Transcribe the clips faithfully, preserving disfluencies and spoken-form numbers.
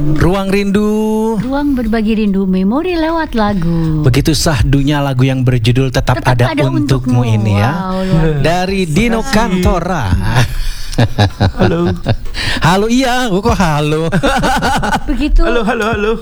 Ruang Rindu, ruang berbagi rindu, memori lewat lagu. begitu sahdunya lagu yang berjudul Tetap, Tetap Ada, Ada Untukmu, Untukmu. ini ya. Wow, dari Dino Cantora. Halo. Halo, iya, kok halo. Begitu Halo, halo, halo.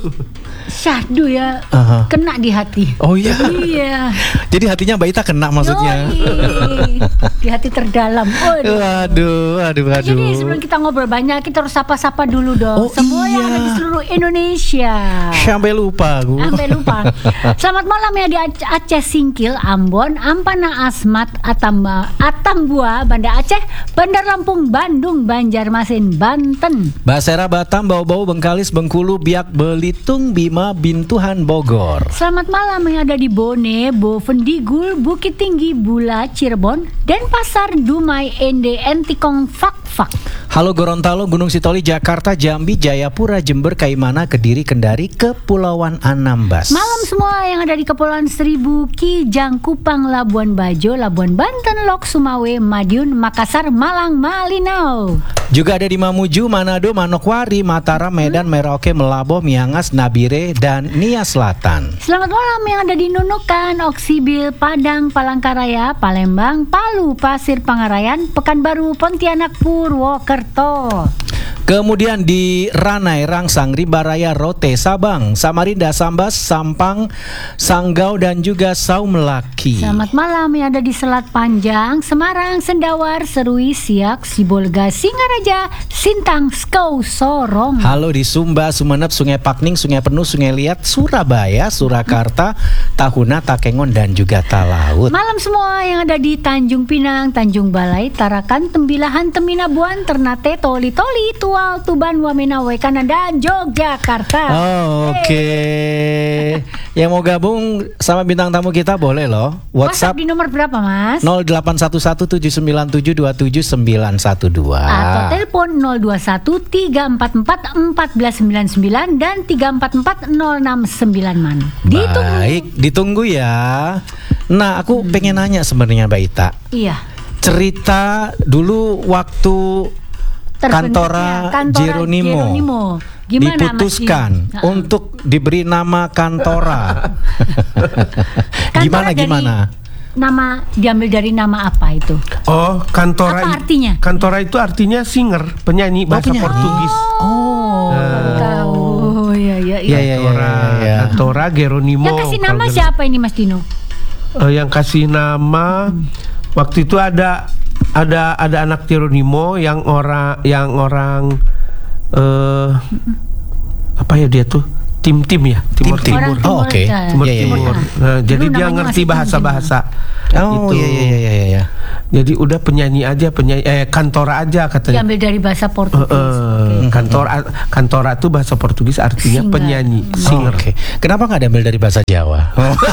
syahdu ya, Aha. kena di hati. Oh iya. Iya. Jadi hatinya Mbak Ita kena maksudnya. Yoi. Di hati terdalam. Waduh. Waduh, aduh, aduh. Jadi sebelum kita ngobrol banyak, kita harus sapa-sapa dulu dong. Oh, Semua iya. yang ada di seluruh Indonesia. Sampai lupa aku. Sampai lupa. Selamat malam ya di Aceh Singkil, Ambon, Ampana Asmat, Atamba, Atambua, Banda Aceh, Bandar Lampung, Bandung, Banjarmasin, Banten. Basera, Batam, Bau-Bau, Bengkalis, Bengkulu, Biak, Belitung, Bima, Bintuhan, Bogor. Selamat malam yang ada di Bone, Bovendigul, Bukit Tinggi, Bula, Cirebon, Denpasar, Dumai, Ende, Entikong, Fak-Fak. Halo Gorontalo, Gunung Sitoli, Jakarta, Jambi, Jayapura, Jember, Kaimana, Kediri, Kendari, Kepulauan Anambas. Malam semua yang ada di Kepulauan Seribu, Kijang, Kupang, Labuan Bajo, Labuan Banten, Lok, Sumawe, Madiun, Makassar, Malang, Malinau. Juga ada di Mamuju, Manado, Manokwari, Mataram, Medan, Merauke, Melaboh, Miangas, Nabire, dan Nia Selatan. Selamat malam yang ada di Nunukan, Oksibil, Padang, Palangkaraya, Palembang, Palu, Pasir Pangarayan, Pekanbaru, Pontianak, Purwokerto. Kemudian di Ranai, Rangsang, Rimbaraya, Rote, Sabang, Samarinda, Sambas, Sampang, Sanggau, dan juga Saumelaki. Selamat malam yang ada di Selat Panjang, Semarang, Sendawar, Serui, Siak, Sibolga, Singaraja, Sintang, Skau, Sorong. Halo di Sumba, Sumeneb, Sungai Pakning, Sungai Penuh, Sungai Liat, Surabaya, Surakarta, Tahuna, Takengon, dan juga Talaut. Malam semua yang ada di Tanjung Pinang, Tanjung Balai, Tarakan, Tembilahan, Teminabuan, Ternate, Toli Toli, Tual, Tuban, Wamena, Wekana, dan Yogyakarta. Oh, oke. Okay. Yang mau gabung sama bintang tamu kita boleh loh. WhatsApp, WhatsApp di nomor berapa, Mas? nol delapan satu satu tujuh sembilan tujuh dua tujuh sembilan satu dua Atau telepon nol dua satu tiga empat empat empat sembilan sembilan dan tiga empat empat nol enam sembilan man. Ditunggu. Baik, ditunggu ya. Nah, aku hmm. pengen nanya sebenarnya Mbak Ita. Iya. Cerita dulu waktu Cantora, Cantora Geronimo, Geronimo. Gimana, diputuskan Mas? untuk diberi nama Cantora. Gimana gimana? Nama diambil dari nama apa itu? Oh, Cantora. Apa artinya? Cantora itu artinya singer, penyanyi bahasa penyanyi. Portugis. Oh, baru tahu. Oh, iya iya iya. Iya, iya, Cantora, iya. Cantora, Geronimo. Yang kasih nama Kalau- siapa ini, Mas Dino? Eh, yang kasih nama hmm. waktu itu ada ada ada anak Geronimo yang orang yang orang eh apa ya dia tuh tim-tim ya Timur Tim-tim. Timur. Orang Oh, oke. Timur, Timur Iya, iya, Timur. iya. Nah, jadi Dulu dia namanya ngerti masih bahasa-bahasa. Oh, Itu. iya iya iya iya iya. Jadi udah penyanyi aja, penyanyi eh Cantora aja katanya. Diambil dari bahasa Eh, Portugis. eh, Cantora Cantora itu bahasa Portugis artinya Singer. penyanyi, Oh, singer. oke. Kenapa nggak diambil dari bahasa Jawa?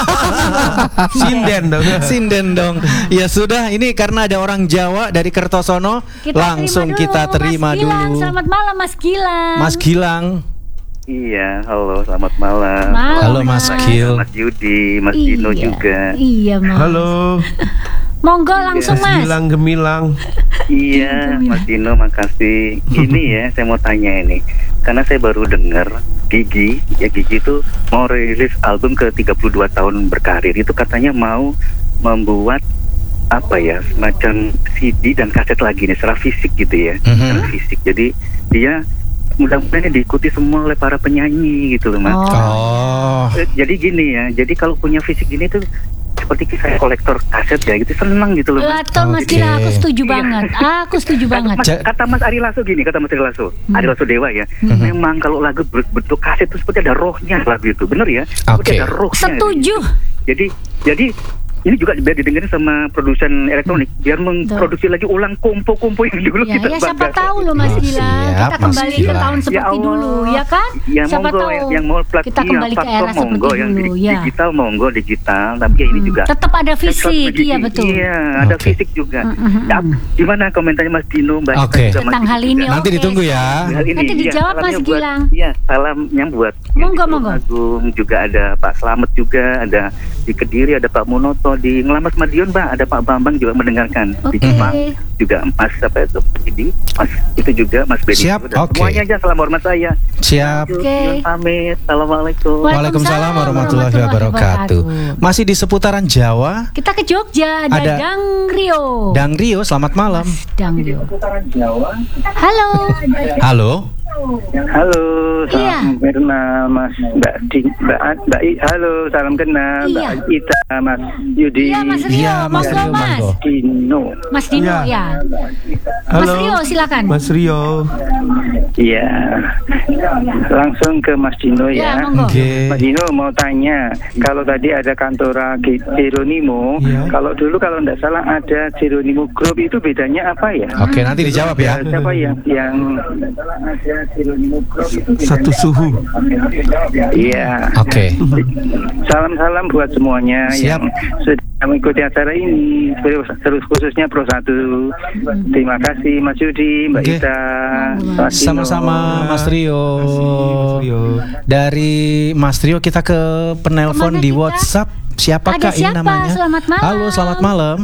Sinden dong. Sinden dong. Ya sudah, ini karena ada orang Jawa dari Kertosono, Kita langsung terima dulu, kita terima Mas Gilang. dulu. Selamat malam, Mas Gilang. Mas Gilang. Iya, halo, selamat malam. Malam, Halo Mas Mas. Gil. Mas Yudi, Mas Iya, Dino juga. Iya, Mas. Halo, Monggo langsung, Mas Mas. Gilang Gemilang. Iya, Mas Dino, makasih. Ini ya, saya mau tanya ini. Karena saya baru dengar Gigi, ya Gigi itu mau rilis album ke tiga puluh dua tahun berkarir. Itu katanya mau membuat apa ya, semacam C D dan kaset lagi nih, secara fisik gitu ya. Mhm. Secara fisik. Jadi dia mudah-mudahan diikuti semua oleh para penyanyi gitu loh, Mas. Oh. Oh. Eh, Jadi gini ya, jadi kalau punya fisik gini tuh seperti saya kolektor kaset ya gitu, seneng gitu loh, Mas. Betul, Mas Oke. Gilang, aku setuju Iya. banget. Aku setuju banget. Mas, Ja- kata Mas Ari Lasso gini, kata Mas Ari Lasso, Hmm. Ari Lasso Dewa ya, Hmm. memang kalau lagu berbentuk kaset itu seperti ada rohnya lagu itu, bener ya? Seperti Oke. ada rohnya. Setuju. Jadi, jadi ini juga biar didengerin sama produsen elektronik, biar memproduksi lagi ulang kompo-kompo yang dulu Ya, kita ya siapa banggakan. tahu loh Mas Oh, Gilang. siap, Kita Mas kembali ke Gilang. tahun seperti Ya Allah. dulu, ya kan? Ya Siapa monggo, tahu yang, yang mau plat, kita iya, kembali ke platform era seperti monggo, yang dulu, di- ya. digital monggo digital, tapi ya ini Hmm, juga tetap ada Saya fisik, selalu iya begitu. betul. Iya, ada Oke. fisik juga. Mm, mm, mm. Nah, gimana komentarnya Mas Dino, Mbak Ita Oke. juga, Tentang Mas hal Dino ini, juga. Nanti Oke. ditunggu ya. Hal ini, Nanti iya, dijawab, salamnya Mas buat- Gilang. Iya, salamnya buat Monggo, yang di monggo. Tulung Agung, juga ada Pak Slamet juga, ada di Kediri ada Pak Munoto, kalau di Ngelamas Madiun, Mbak, ada Pak Bambang juga mendengarkan. Di Oke. Jepang juga Mas apa itu? Jadi Mas itu juga Mas Bedi. Siap, Udah, oke. Semuanya aja salam hormat saya. Siap. Oke. Yun, pamit. Assalamualaikum. Waalaikumsalam warahmatullahi wabarakatuh. Masih di seputaran Jawa. Kita ke Jogja, ada, Ada Dang Rio. Dang Rio, selamat malam. Dang Rio. Halo. Halo. Halo, Iya. salam kenal Mas Mbak Di, Mbak, Mbak I, halo, salam kenal Iya. Mbak Ita, Mas Yudi, Iya, Mas Rio, Iya, Mas monggo Rio, Mas. monggo. Dino. Mas Dino Iya. ya. Halo. Mas Rio silakan. Mas Rio. Iya, langsung ke Mas Dino Ya, ya. monggo. Oke. Mas Dino mau tanya, kalau tadi ada kantora Ge- Geronimo, Iya. kalau dulu kalau tidak salah ada Geronimo Group, itu bedanya apa ya? Oke, nanti dijawab ya. Siapa yang yang ada Geronimo Group itu bedanya Satu suhu. apa? Iya. Oke. Salam-salam buat semuanya Siap. yang sudah mengikuti acara ini, terus, terus khususnya Pro satu. Terima kasih Mas Yudi, Mbak Oke. Ita, Mas Dino. Sama-sama Mas Rio. Mas Rio. Dari Mas Rio kita ke penelpon Kemana di kita? WhatsApp. Siapakah Ada ini siapa? namanya? Selamat malam. Halo, selamat malam.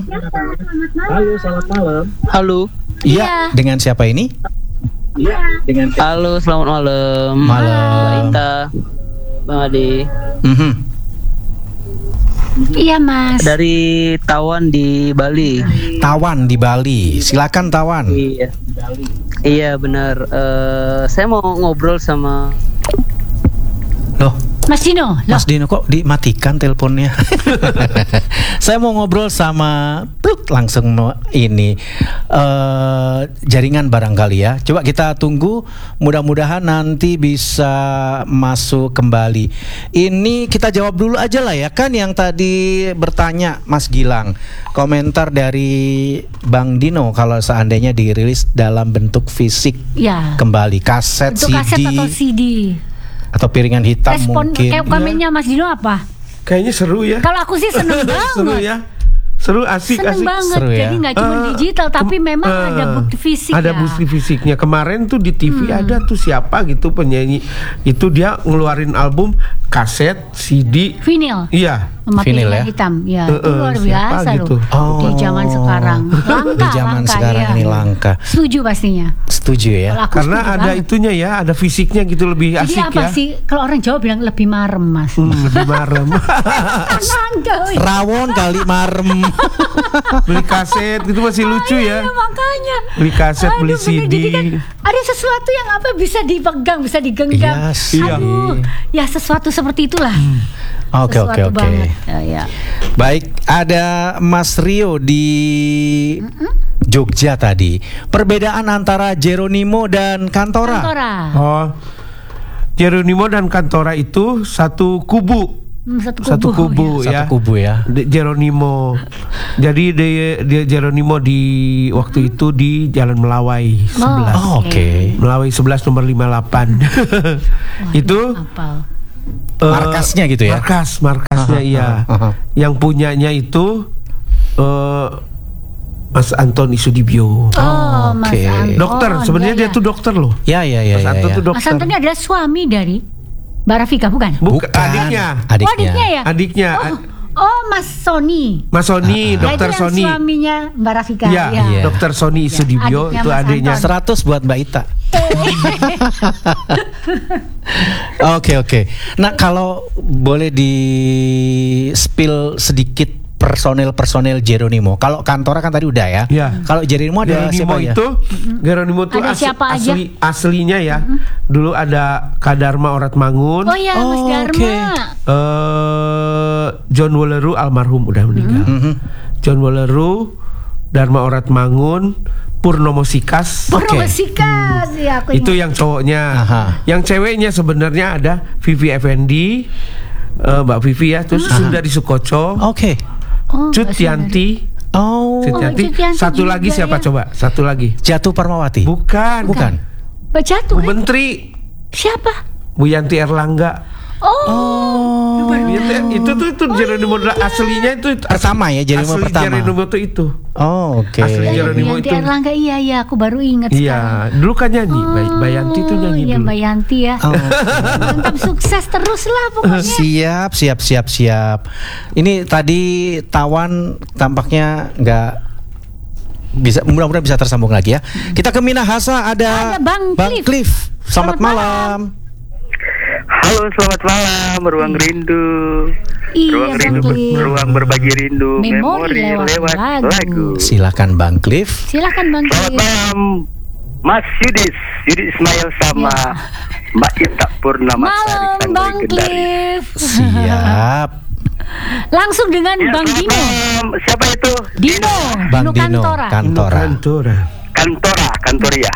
Halo. Iya, Iya. dengan siapa ini? Halo, selamat malam. Malam. Ita, Bang Ade. Mhm. Iya Mas. Dari Tawan di Bali. Tawan di Bali. Silakan Tawan. Iya. Iya benar. Eh, saya mau ngobrol sama. Loh, Mas Dino. Loh. Mas Dino kok dimatikan teleponnya? Saya mau ngobrol sama tut, langsung no, ini eh, jaringan barangkali ya. Coba kita tunggu, mudah-mudahan nanti bisa masuk kembali. Ini kita jawab dulu aja lah ya, kan yang tadi bertanya Mas Gilang. Komentar dari Bang Dino kalau seandainya dirilis dalam bentuk fisik Ya. kembali, kaset, Untuk C D kaset atau C D. atau piringan hitam Respon mungkin. kayak komennya Mas Dino apa? Kayaknya seru ya. Kalau aku sih seneng banget. Seru ya. Seru, asik, Seneng asik. banget. Seru ya. Jadi nggak cuma Eh, digital, tapi kem- memang eh, ada bukti fisik Ada ya. bukti fisiknya. Kemarin tuh di T V Hmm. ada tuh siapa gitu penyanyi. Itu dia ngeluarin album kaset, C D. Vinyl. Iya. Sama Vinyl pilihan ya? hitam. Ya, Eh, itu eh, luar siapa biasa gitu? loh. Oh. Di zaman sekarang. Langka, Di zaman langka, sekarang ya. ini langka. Setuju pastinya. Setuju ya. Kalau aku Karena setuju ada banget. itunya ya, ada fisiknya gitu lebih Jadi asik apa ya. sih? Kalau orang Jawa bilang lebih marem Mas. Hmm, lebih marem. Langka. wih. Rawon kali marem. Beli kaset gitu masih lucu Iya, ya. makanya. Beli kaset, Aduh, beli bener. C D. Jadi kan ada sesuatu yang apa bisa dipegang, bisa digenggam. Iya sih. Aduh, ya sesuatu seperti itulah. Oke oke Sesuatu oke. banget. Ya, ya. Baik, ada Mas Rio di Jogja tadi. Perbedaan antara Geronimo dan Kantora. Kantora. Oh. Geronimo dan Kantora itu satu kubu. Hmm, satu kubu. Satu kubu ya. ya. Satu kubu ya. De- Geronimo. Jadi dia, dia Geronimo di waktu itu di Jalan Melawai sebelas. Oh, oke. Melawai sebelas nomor lima puluh delapan. Itu Apal. eh, Markasnya gitu ya? Markas, markasnya Aha, iya. aha, aha. Yang punyanya itu eh, Mas Anton Isudibyo. Oh, Mas Oke. Anton. Dokter, sebenarnya iya, dia iya. tuh dokter loh. Ya ya ya Mas ya. Anton ya. tuh dokter. Mas Anton ini adalah suami dari Mbak Rafika, bukan? Bukan, adiknya. Adiknya. Oh, adiknya ya? Adiknya. Oh, oh, Mas Sony. Mas Sony, Nah, dokter itu yang Sony. suaminya Mbak Rafika. Iya, ya. Iya. dokter Sony Isudibyo Adiknya itu Mas adiknya. Anton. seratus buat Mbak Ita. Oke oke. Nah kalau boleh di spill sedikit personel-personel Geronimo. Kalau Kantora kan tadi udah ya. Iya. Kalau Geronimo ada Geronimo siapa ya? itu Geronimo itu Ada as- siapa aja? asli aslinya ya. Dulu ada Kadarma Oratmangun. Oh ya, Mas Oh, Dharma. oke. eh John Woleru almarhum udah meninggal. Mhm. John Woleru, Dharma Oratmangun, Purnomo Sikas. Oke. Purnomo Sikas, ya aku Itu ingat. yang cowoknya. Aha. Yang ceweknya sebenarnya ada Vivi Effendi, eh, Mbak Vivi ya, terus Sundari Sukoco, Oke. Oh, Cut Mas Yanti, Oh. Cut Yanti. Cut Yanti Satu juga lagi siapa ya. coba? Satu lagi. Jatuh Parmawati. Bukan. Bukan. Mbak Jatuh Bu kan? Menteri, Siapa? Bu Yanti Erlangga. Oh, Itu, itu tuh itu Geronimo aslinya itu Pertama ya, Geronimo asli pertama. Geronimo tuh itu. Oh, oke. Asli Ya, Geronimo Yanti itu. Erlangga, iya iya, aku baru ingat sekarang. Iya, dulu kan nyanyi. Bay- Bayanti tuh nyanyi Iya, dulu. Mbak Yanti ya. Oh. Mantap, sukses terus lah pokoknya. Siap, siap, siap, siap. Ini tadi Tawan tampaknya nggak bisa, mudah-mudahan bisa tersambung lagi ya. Kita ke Minahasa, ada, Ada Bang Cliff. Cliff. Selamat, Selamat malam. Halo, selamat malam, Ruang Rindu. Iya, Ruang Bang Rindu, Cliff. ruang berbagi rindu, Memori memori, lewat lewat, lagu. lagu. Silakan Bang Cliff. Silakan Bang Selamat Cliff. malam, Mas Yudis, Yudi Ismail sama Mbak Ita Purnama Malam Sari, Bang Kendari. Cliff. Siap. Langsung dengan Ya, Bang selamat Dino. malam. Siapa itu? Dino, Bang Dino Dino Kantora. Kantora. Kantora. Kantora, Kantoria.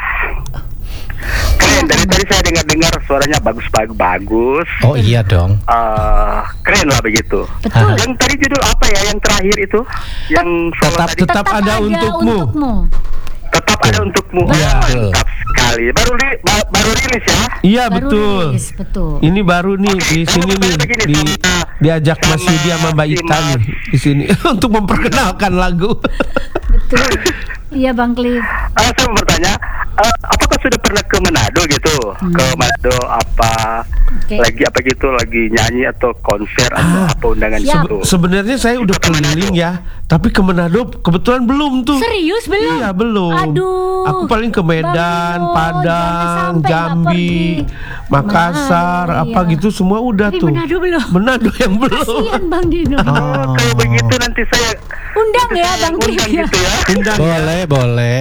Keren, dari tadi saya dengar-dengar suaranya bagus-bagus bagus. Oh iya dong. Eh, keren lah begitu. Betul. Yang tadi judul apa ya? Yang terakhir itu? Yang solo Tetap- tadi? Tetap ada untukmu. Tetap ada untukmu. Iya. Mantap sekali. Baru li- ba- baru rilis ya? Iya Baru betul. rilis, betul. Ini baru nih di Oke, sini saya mau nih tanya begini di sama- diajak Mas sama Yudi sama Mbak si Ita Mas. nih di sini untuk memperkenalkan lagu. Betul. Iya Bang Cliff. Ah, saya mau bertanya, eh, apakah sudah pernah ke Manado gitu? Ke Manado apa Oke. lagi apa gitu lagi nyanyi atau konser atau apa undangan Siap. gitu? Sebenarnya saya udah Ke Manado. keliling ya, tapi ke Manado kebetulan belum tuh. Serius belum? Iya belum. Aduh. Aku paling ke Medan, Bang Dino, Padang, jangan sampai nggak Jambi, pergi. Makassar, Manado, apa iya. gitu semua udah Tapi tuh. Manado belum. Manado yang belum. Kasihan Bang Dino. Oh, kalau begitu nanti saya Undang ya saya Bang Cliff undang ya. gitu ya. Undang ya. Boleh, boleh.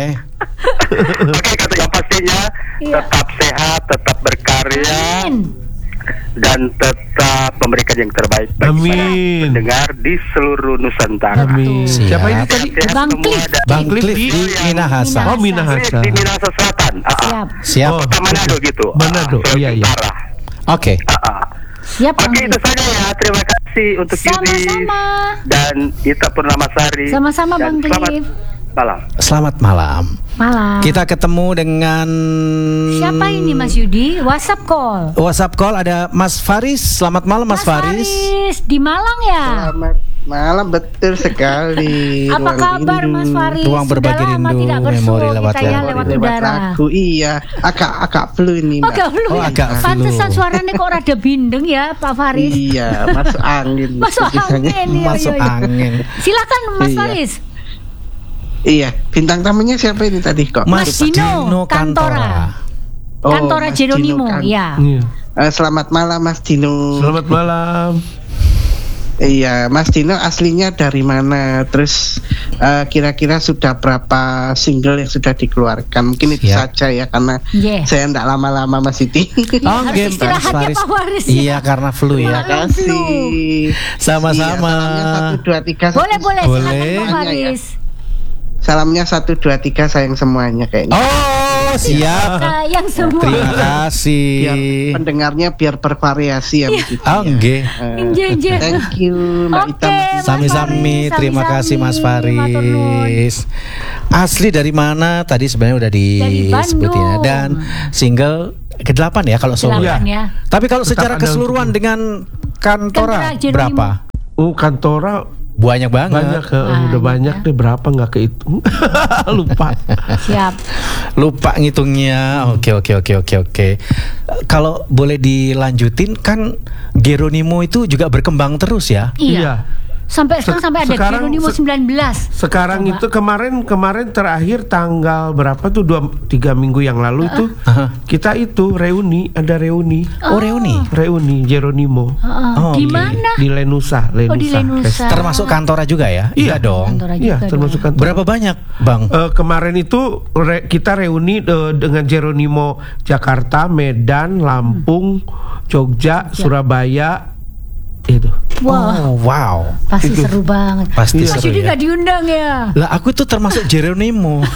Oke, kata yang pastinya Iya. tetap sehat, tetap berkarya Amin. dan tetap memberikan yang terbaik bagi para Amin. pendengar di seluruh Nusantara. Amin. Siap. Siapa ini tadi? Sehat Bang semua Cliff. dan Bang Cliff Cliff di- di Minahasa. Oh Minahasa. di Minahasa Selatan. Ah, ah. Siap. Siap. Oh. Kota Manado gitu. Manado, Ah, iya, iya. Utara. Oke. Ah, ah. Siap Bang Oke, itu Cliff. saja ya. Terima kasih untuk Yudi Sama-sama. dan Ita Purnamasari. Sama-sama, Dan Bang selamat Cliff. malam. Selamat malam. Malam. Kita ketemu dengan Siapa ini Mas Yudi? WhatsApp call. WhatsApp call ada Mas Faris. Selamat malam Mas, Faris. di Malang ya. Selamat malam, betul sekali. Apa Ruang kabar rindu. Mas Faris? Ruang berbagi Sudah lama rindu, tidak bersua memori lewat kita ya lagu. lewat Lewat udara. lagu, iya. Agak agak flu ini, Oh, Mbak. gak flu. Oh, ya? agak flu. Pantesan suaranya kok rada bindeng ya Pak Faris. Iya, masuk angin. Masuk tulisannya. angin. Iya, Masuk iya, iya. angin. Silakan Mas Iya. Faris. Iya, bintang tamunya siapa ini tadi kok? Mas Dino Kantora. Oh, Kantora Mas Geronimo, Dino Kan- ya. Iya. Eh, selamat malam Mas Dino. Selamat malam. Iya, Mas Dino aslinya dari mana? Terus eh, kira-kira sudah berapa single yang sudah dikeluarkan? Mungkin itu Siap. saja ya, karena Yeah. saya tidak lama-lama Mas Siti. Oh, harus game istirahat Mas ya, Faris. Pak Faris, ya. Iya, karena flu ya. Terima kasih. Sama-sama. Iya, salamnya satu dua tiga. Boleh, boleh. Boleh. Silakan Pak Semuanya ya. Faris. Salamnya satu dua tiga sayang semuanya kayaknya. Oh, siap. Sayang semua. Terima kasih. Biar pendengarnya biar bervariasi ya Mas Siti. Oh, nggih. Eh, Inje, inje. Thank you Mbak Ita. Oke, Mas Siti. Mas Sami-sami, Faris, terima sami-sami. kasih Mas Matur nuwun. Faris. Asli dari mana? Tadi sebenarnya udah Dari disebutin ya. Bandung. Dan single kedelapan ya kalau solo. Silakan ya. Tapi kalau Tetap secara ada keseluruhan untukmu. dengan Kantora Kantora Geronimo. berapa? Oh Kantora Banyak banget. banyak, ke, udah Banyak. banyak deh, berapa nggak kehitung. Lupa. Siap. Lupa ngitungnya. Oke oke oke oke oke. Kalau boleh dilanjutin kan Geronimo itu juga berkembang terus ya. Iya. Sampai sekarang Se- sampai ada sekarang Geronimo se- sembilan belas. Sekarang Coba. itu kemarin kemarin terakhir tanggal berapa tuh dua tiga minggu yang lalu itu Aha. kita itu reuni, ada reuni Oh, reuni. reuni Geronimo Heeh. Oh, Di oke. mana? di Lenusa Lenusa, Oh, di Lenusa. Festival. Termasuk Kantora juga ya? Iya. dong. Kantora Iya juga termasuk dong. kantor. Berapa banyak, Bang? Eh, kemarin itu re- kita reuni eh, dengan Geronimo Jakarta, Medan, Lampung, Jogja, Surabaya itu. Wah, Oh, wow. pasti itu. seru banget. Pasti Mas seru Yudi ya. nggak diundang ya? Lah aku tuh termasuk Geronimo.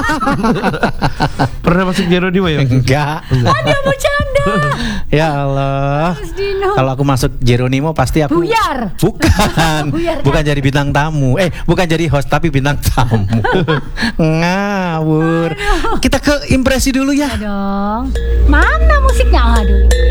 Pernah masuk Geronimo ya? Enggak. Ada bercanda. Ya Allah. Mas Dino. Kalau aku masuk Geronimo pasti aku Buyar. Bukan. Buyar, Bukan jadi bintang tamu. Eh, bukan jadi host tapi bintang tamu. Ngawur. Kita ke impresi dulu ya. Ya dong. Mana musiknya? Aduh.